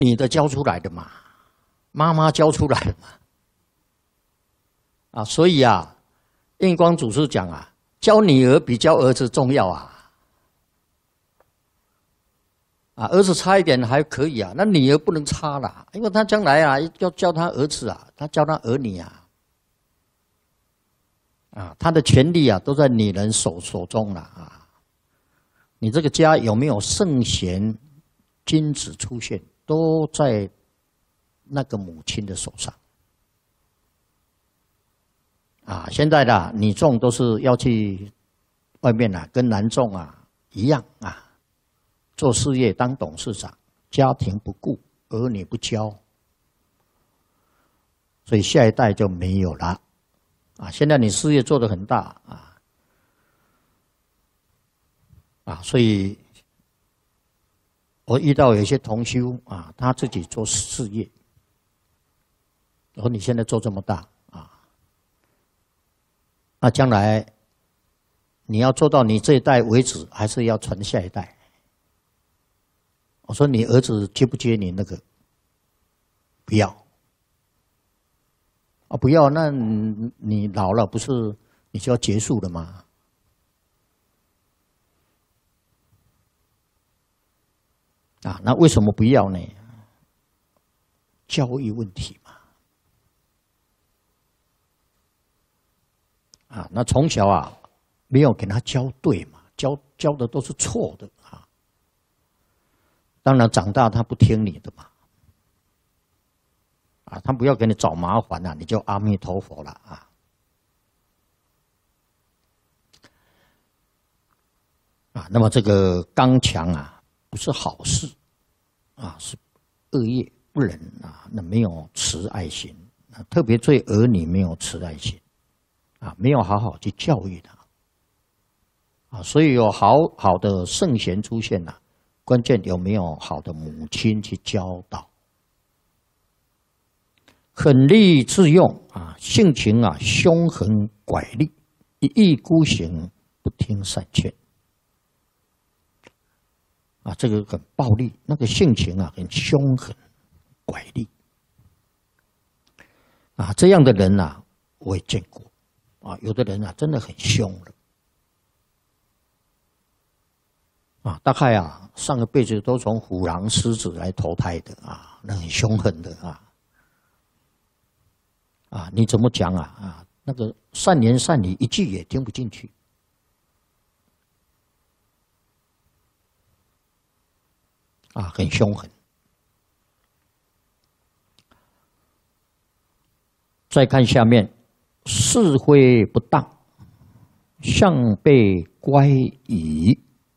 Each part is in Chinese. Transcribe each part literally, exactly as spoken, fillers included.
女的教出来的嘛，妈妈教出来的嘛。啊，所以啊，印光祖师讲啊，教女儿比教儿子重要啊。啊，儿子差一点还可以啊，那女儿不能差啦，因为他将来啊要教他儿子啊，他教他儿女啊，啊，他的权利啊都在女人手手中了啊。你这个家有没有圣贤君子出现，都在那个母亲的手上。啊，现在的女众都是要去外面啊，跟男众啊一样啊。做事业当董事长，家庭不顾，儿女不教，所以下一代就没有了。啊，现在你事业做得很大啊，啊，所以我遇到有些同修啊，他自己做事业，我说你现在做这么大啊，那将来你要做到你这一代为止，还是要传下一代？我说你儿子接不接你那个？不要啊，不要，那你老了不是你就要结束了吗？啊，那为什么不要呢？教育问题嘛。啊，那从小啊没有给他教对嘛，教教的都是错的啊。当然，长大他不听你的嘛，啊，他不要给你找麻烦啊，你就阿弥陀佛了啊。啊，那么这个刚强啊，不是好事，啊，是恶业不仁啊，那没有慈爱心啊，特别对儿女没有慈爱心，啊，没有好好去教育他，啊，所以有好好的圣贤出现了。关键有没有好的母亲去教导？狠戾自用啊，性情啊凶狠拐戾，一意孤行，不听善劝。啊，这个很暴力，那个性情啊很凶狠拐戾。啊，这样的人啊，我也见过。啊，有的人啊真的很凶了。啊，大概啊，上个辈子都从虎狼狮子来投胎的啊，那很凶狠的啊，啊，你怎么讲啊？啊，那个善言善语一句也听不进去，啊，很凶狠。再看下面，是非不当，向背乖倚。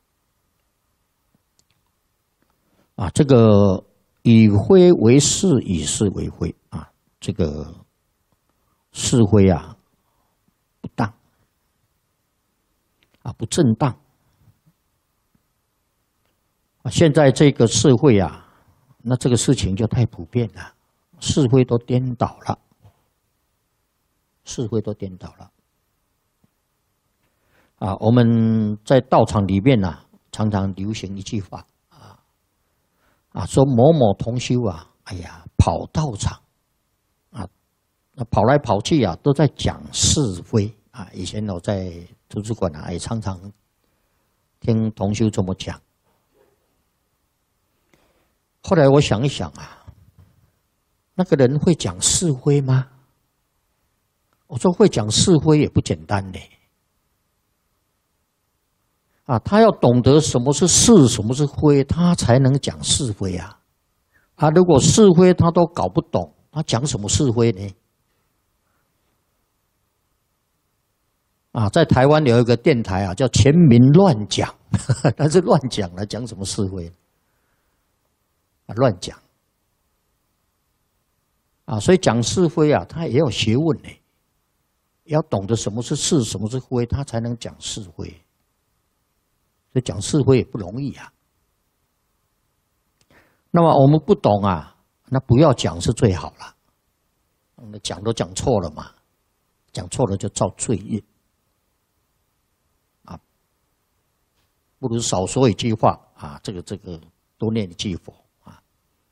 啊，这个以非为是，以是为非啊，这个是非啊不当啊不正当啊。现在这个社会啊，那这个事情就太普遍了，是非都颠倒了，是非都颠倒了啊。我们在道场里面啊，常常流行一句话。啊，说某某同修啊，哎呀，跑道场，啊，那跑来跑去啊，都在讲是非啊。以前我在图书馆啊，也常常听同修这么讲。后来我想一想啊，那个人会讲是非吗？我说会讲是非也不简单呢。啊，他要懂得什么是是，什么是非，他才能讲是非啊。啊，如果是非他都搞不懂，他讲什么是非呢？啊，在台湾有一个电台啊，叫全民乱讲，他是乱讲了，讲什么是非？啊，乱讲。啊，所以讲是非啊，他也有学问呢，要懂得什么是是，什么是非，他才能讲是非。所以讲是非也不容易啊。那么我们不懂啊，那不要讲是最好了。我们讲都讲错了嘛，讲错了就造罪业啊。不如少说一句话啊，这个这个多念一句佛。